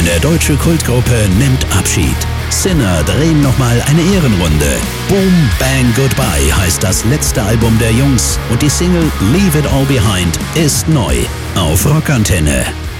Eine deutsche Kultgruppe nimmt Abschied. Sinner drehen nochmal eine Ehrenrunde. Boom Bang Goodbye heißt das letzte Album der Jungs und die Single Leave It All Behind ist neu auf Rockantenne.